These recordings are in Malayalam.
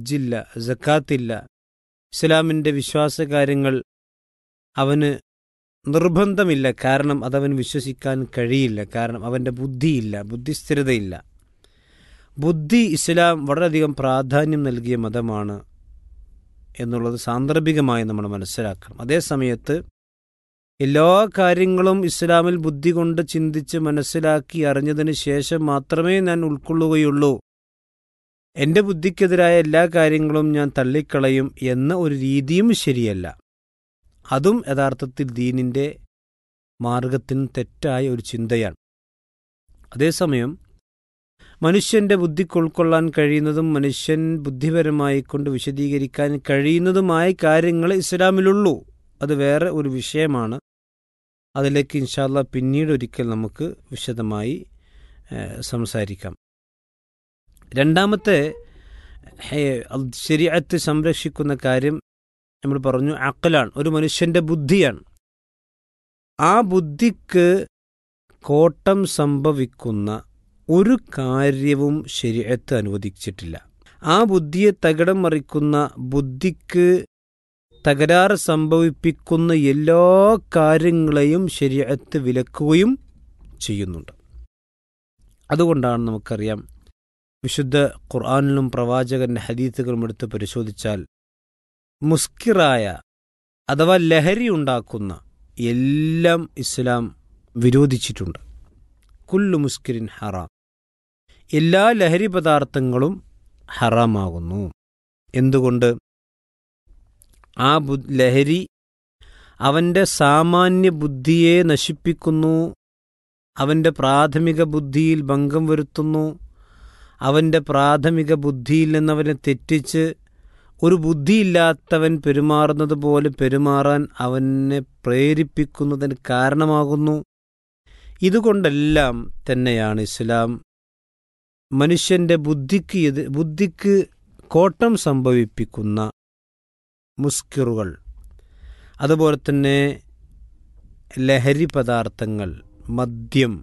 ഹജ്ജില്ല, സക്കാത്തില്ല, ഇസ്ലാമിൻ്റെ വിശ്വാസകാര്യങ്ങൾ അവന് നിർബന്ധമില്ല. കാരണം അതവൻ വിശ്വസിക്കാൻ കഴിയില്ല. കാരണം അവൻ്റെ ബുദ്ധിയില്ല, ബുദ്ധിസ്ഥിരതയില്ല. ബുദ്ധി ഇസ്ലാം വളരെയധികം പ്രാധാന്യം നൽകിയ മതമാണ് എന്നുള്ളത് സാന്ദർഭികമായി നമ്മൾ മനസ്സിലാക്കണം. അതേസമയത്ത് എല്ലാ കാര്യങ്ങളും ഇസ്ലാമിൽ ബുദ്ധി കൊണ്ട് ചിന്തിച്ച് മനസ്സിലാക്കി അറിഞ്ഞതിന് ശേഷം മാത്രമേ ഞാൻ ഉൾക്കൊള്ളുകയുള്ളൂ, എൻ്റെ ബുദ്ധിക്കെതിരായ എല്ലാ കാര്യങ്ങളും ഞാൻ തള്ളിക്കളയും എന്ന ഒരു രീതിയും ശരിയല്ല. അതും യഥാർത്ഥത്തിൽ ദീനിൻ്റെ മാർഗത്തിന് തെറ്റായ ഒരു ചിന്തയാണ്. അതേസമയം മനുഷ്യൻ്റെ ബുദ്ധിക്ക് ഉൾക്കൊള്ളാൻ കഴിയുന്നതും മനുഷ്യൻ ബുദ്ധിപരമായി കൊണ്ട് വിശദീകരിക്കാൻ കഴിയുന്നതുമായ കാര്യങ്ങൾ ഇസ്ലാമിലുള്ളൂ. അത് വേറെ ഒരു വിഷയമാണ്. അതിലേക്ക് ഇൻഷാ അല്ലാഹ് പിന്നീട് ഒരിക്കൽ നമുക്ക് വിശദമായി സംസാരിക്കാം. രണ്ടാമത്തെ ശരീഅത്ത് സംരക്ഷിക്കുന്ന കാര്യം നമ്മൾ പറഞ്ഞു അഖലാണ്, ഒരു മനുഷ്യൻ്റെ ബുദ്ധിയാണ്. ആ ബുദ്ധിക്ക് കോട്ടം സംഭവിക്കുന്ന ഒരു കാര്യവും ശരീഅത്ത് അനുവദിച്ചിട്ടില്ല. ആ ബുദ്ധിയെ തകിടം മറിക്കുന്ന, ബുദ്ധിക്ക് തകരാറ് സംഭവിപ്പിക്കുന്ന എല്ലാ കാര്യങ്ങളെയും ശരീഅത്ത് വിലക്കുകയും ചെയ്യുന്നുണ്ട്. അതുകൊണ്ടാണ് നമുക്കറിയാം, വിശുദ്ധ ഖുർആനിലും പ്രവാചകന്റെ ഹദീസുകളും എടുത്ത് പരിശോധിച്ചാൽ മുസ്കിറായ അഥവാ ലഹരി ഉണ്ടാക്കുന്ന എല്ലാം ഇസ്ലാം വിരോധിച്ചിട്ടുണ്ട്. കുല്ലു മുസ്കിരിൻ ഹറാം, എല്ലാ ലഹരി പദാർത്ഥങ്ങളും ഹറാമാകുന്നു. എന്തുകൊണ്ട്? ആ ലഹരി അവൻ്റെ സാമാന്യ ബുദ്ധിയെ നശിപ്പിക്കുന്നു, അവൻ്റെ പ്രാഥമിക ബുദ്ധിയിൽ ഭംഗം വരുത്തുന്നു, അവൻ്റെ പ്രാഥമിക ബുദ്ധിയിൽ നിന്നവനെ തെറ്റിച്ച് ഒരു ബുദ്ധിയില്ലാത്തവൻ പെരുമാറുന്നത് പോലെ പെരുമാറാൻ അവനെ പ്രേരിപ്പിക്കുന്നതിന് കാരണമാകുന്നു. ഇതുകൊണ്ടെല്ലാം തന്നെയാണ് ഇസ്ലാം മനുഷ്യൻ്റെ ബുദ്ധിക്ക് കോട്ടം സംഭവിപ്പിക്കുന്ന മുസ്കിറുകൾ, അതുപോലെ തന്നെ ലഹരി പദാർത്ഥങ്ങൾ, മദ്യം,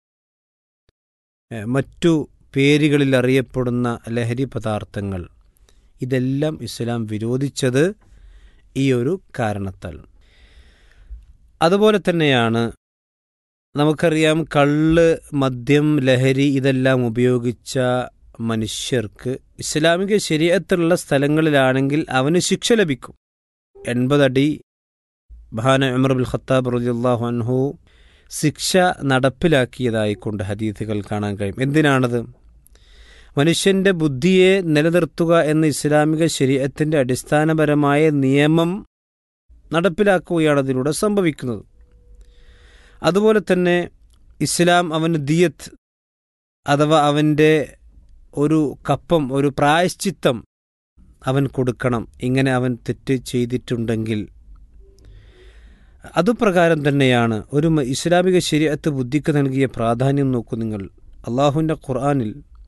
മറ്റു പേരുകളിൽ അറിയപ്പെടുന്ന ലഹരി പദാർത്ഥങ്ങൾ, ഇതെല്ലാം ഇസ്ലാം വിരോധിച്ചത് ഈ ഒരു കാരണത്താൽ. അതുപോലെ തന്നെയാണ് നമുക്കറിയാം, കള്ള്, മദ്യം, ലഹരി ഇതെല്ലാം ഉപയോഗിച്ച മനുഷ്യർക്ക് ഇസ്ലാമിക ശരീഅത്തുള്ള സ്ഥലങ്ങളിലാണെങ്കിൽ അവന് ശിക്ഷ ലഭിക്കും. 80 അടി മഹാന ഉമർ ബിൻ ഖത്താബ് റളിയല്ലാഹു അൻഹു ശിക്ഷ നടപ്പിലാക്കിയതായിക്കൊണ്ട് ഹദീസുകൾ കാണാൻ കഴിയും. എന്തിനാണത്? മനുഷ്യൻ്റെ ബുദ്ധിയെ നിലനിർത്തുക എന്ന ഇസ്ലാമിക ശരീഅത്തിൻ്റെ അടിസ്ഥാനപരമായ നിയമം നടപ്പിലാക്കുകയാണ് അതിലൂടെ സംഭവിക്കുന്നത്. അതുപോലെ തന്നെ ഇസ്ലാം അവന് ദിയത്ത് അഥവാ അവൻ്റെ ഒരു കപ്പം, ഒരു പ്രായശ്ചിത്തം അവൻ കൊടുക്കണം. ഇങ്ങനെ അവൻ തെറ്റ് ചെയ്തിട്ടുണ്ടെങ്കിൽ അതുപ്രകാരം തന്നെയാണ് ഒരു ഇസ്ലാമിക ശരീഅത്ത് ബുദ്ധിക്ക് നൽകിയ പ്രാധാന്യം. നോക്കൂ നിങ്ങൾ, അള്ളാഹുവിൻ്റെ ഖുർആനിൽ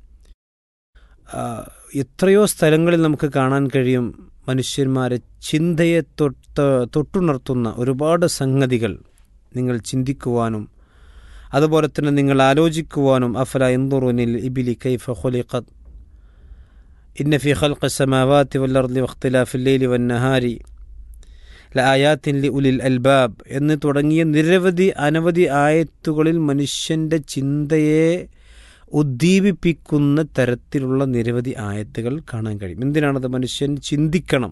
എത്രയോ സ്ഥലങ്ങളിൽ നമുക്ക് കാണാൻ കഴിയും മനുഷ്യന്മാരെ ചിന്തയെ തൊട്ടുണർത്തുന്ന ഒരുപാട് സംഗതികൾ നിങ്ങൾ ചിന്തിക്കുവാനും അതുപോലെ തന്നെ നിങ്ങൾ ആലോചിക്കുവാനും. അഫല യൻദുറൂനിൽ ഇബ്ലി കൈഫ ഖുലിഖത് ഇന്ന ഫീ ഖൽഖിസ് സമാവാതി വൽ അർളി വഖ്തിലാഫിൽ ലൈലി വന്നഹാരി ലആയാത്തിൻ ലിഉലിൽ അൽബാബ് എന്ന് തുടങ്ങിയ അനവധി ആയത്തുകളിൽ മനുഷ്യൻ്റെ ചിന്തയെ ഉദ്ദീപിപ്പിക്കുന്ന തരത്തിലുള്ള നിരവധി ആയത്തുകൾ കാണാൻ കഴിയും. എന്തിനാണത്? മനുഷ്യൻ ചിന്തിക്കണം.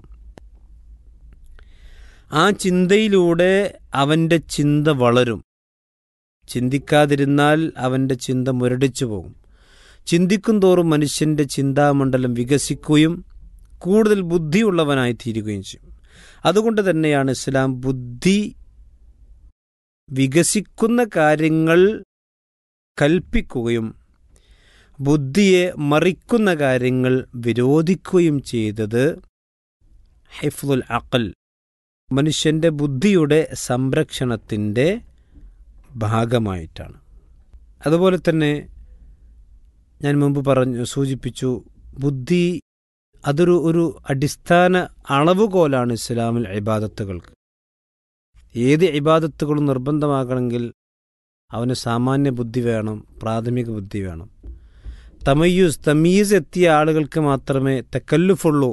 ആ ചിന്തയിലൂടെ അവൻ്റെ ചിന്ത വളരും. ചിന്തിക്കാതിരുന്നാൽ അവൻ്റെ ചിന്ത മുരടിച്ചു പോകും. ചിന്തിക്കും തോറും മനുഷ്യൻ്റെ ചിന്താമണ്ഡലം വികസിക്കുകയും കൂടുതൽ ബുദ്ധിയുള്ളവനായി തീരുകയും ചെയ്യും. അതുകൊണ്ട് തന്നെയാണ് ഇസ്ലാം ബുദ്ധി വികസിക്കുന്ന കാര്യങ്ങൾ കൽപ്പിക്കുകയും ബുദ്ധിയെ മറിക്കുന്ന കാര്യങ്ങൾ വിരോധിക്കുകയും ചെയ്തത്. ഹിഫ്ളുൽ അഖൽ, മനുഷ്യൻ്റെ ബുദ്ധിയുടെ സംരക്ഷണത്തിൻ്റെ ഭാഗമായിട്ടാണ്. അതുപോലെ തന്നെ ഞാൻ മുമ്പ് സൂചിപ്പിച്ചു, ബുദ്ധി അതൊരു അടിസ്ഥാന അളവുകോലാണ് ഇസ്ലാമിൽ ഇബാദത്തുകൾക്ക്. ഏത് ഇബാദത്തുകളും നിർബന്ധമാകണമെങ്കിൽ അവന് സാമാന്യ ബുദ്ധി വേണം, പ്രാഥമിക ബുദ്ധി വേണം. തമീസ് എത്തിയ ആളുകൾക്ക് മാത്രമേ തക്കല്ലുഫുള്ളൂ,